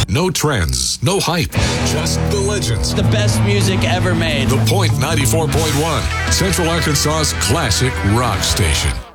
No trends, no hype, just the legends. The best music ever made. The Point 94.1, Central Arkansas's classic rock station.